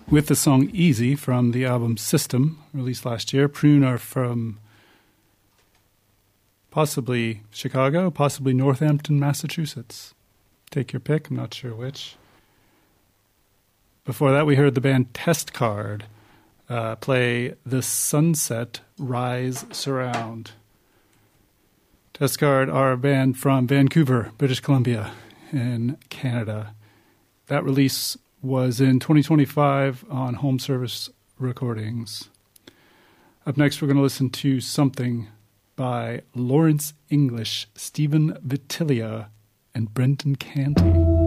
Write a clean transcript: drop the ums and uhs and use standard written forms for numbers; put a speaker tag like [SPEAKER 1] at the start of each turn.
[SPEAKER 1] with the song Easy from the album System, released last year. Prune are from possibly Chicago, possibly Northampton, Massachusetts. Take your pick, I'm not sure which. Before that, we heard the band Test Card play The Sunset Rise Surround. Test Card are a band from Vancouver, British Columbia, in Canada. That release was in 2025 on Home Service Recordings. Up next, we're going to listen to something by Lawrence English, Stephen Vitilia, and Brenton Canty.